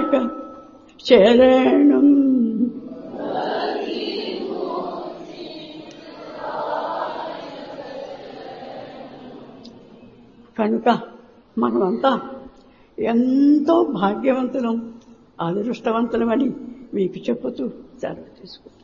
తారక శరణం. కనుక మనమంతా ఎంతో భాగ్యవంతులం, అదృష్టవంతులమని మీకు చెప్పుతూ సెలవు తీసుకుంటాం.